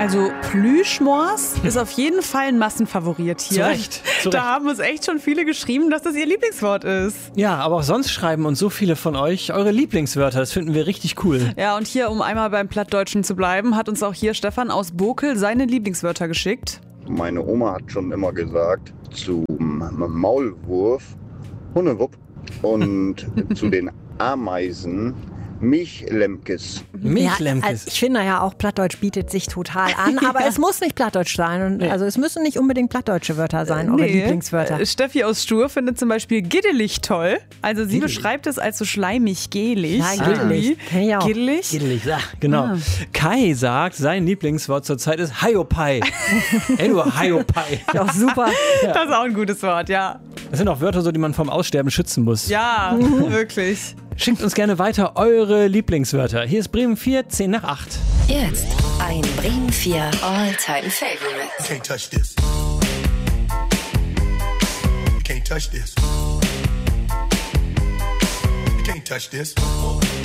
Also Plüschmors ist auf jeden Fall ein Massenfavorit hier. Zu Recht. Da haben uns echt schon viele geschrieben, dass das ihr Lieblingswort ist. Ja, aber auch sonst schreiben uns so viele von euch eure Lieblingswörter. Das finden wir richtig cool. Ja, und hier, um einmal beim Plattdeutschen zu bleiben, hat uns auch hier Stefan aus Bokel seine Lieblingswörter geschickt. Meine Oma hat schon immer gesagt, zum Maulwurf Hunnewupp und zu den Ameisen Milchlemkes. Milchlemkes. Ja, also ich finde ja auch, Plattdeutsch bietet sich total an, aber es muss nicht Plattdeutsch sein. Und also es müssen nicht unbedingt plattdeutsche Wörter sein, eure Lieblingswörter. Steffi aus Stur findet zum Beispiel giddelig toll. Also sie beschreibt es als so schleimig-gelig. Ja, giddelig. Kenn ich auch. Giddelig? Giddelig, ja, genau. Kai sagt, sein Lieblingswort zurzeit ist Haiopai. Ey, du Haiopai. Auch super. Das ist auch ein gutes Wort, ja. Das sind auch Wörter, so, die man vom Aussterben schützen muss. Ja, wirklich. Schickt uns gerne weiter eure Lieblingswörter. Hier ist Bremen 4, 10 nach 8. Jetzt ein Bremen 4 All-Time Favorite. You can't touch this. You can't touch this. You can't touch this.